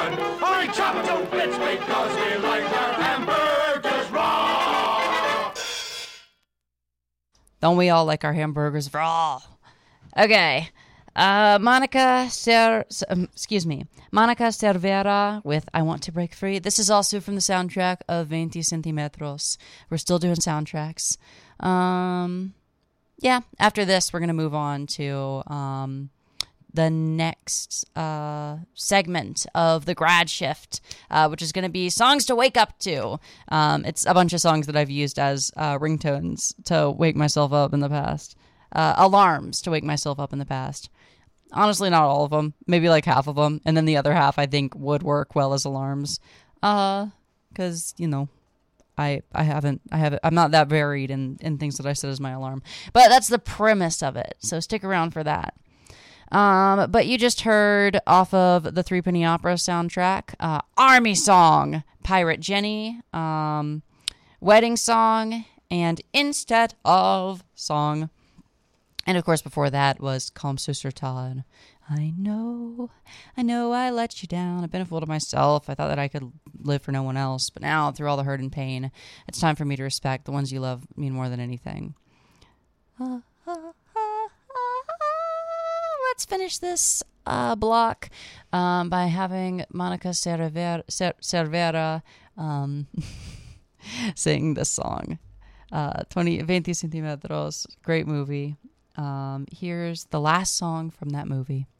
I chop 'em to bits because we like our hamburgers raw. Don't we all like our hamburgers raw? Okay. Monica Cervera with I Want to Break Free. This is also from the soundtrack of 20 Centimetros. We're still doing soundtracks. Yeah, after this, we're going to move on to the next segment of the grad shift, which is going to be songs to wake up to. It's a bunch of songs that I've used as ringtones to wake myself up in the past. Alarms to wake myself up in the past. Honestly, not all of them. Maybe like half of them. And then the other half I think would work well as alarms. Because, you know, I'm not that varied in things that I set as my alarm. But that's the premise of it. So stick around for that. But you just heard off of the Three Penny Opera soundtrack, Army Song, Pirate Jenny, Wedding Song, and Instead of Song. And, of course, before that was Comme Ce Sera Tard. I know I let you down. I've been a fool to myself. I thought that I could live for no one else. But now, through all the hurt and pain, it's time for me to respect the ones you love mean more than anything. Let's finish this block by having Monica Cervera sing this song. 20 Centimetros, great movie. Here's the last song from that movie.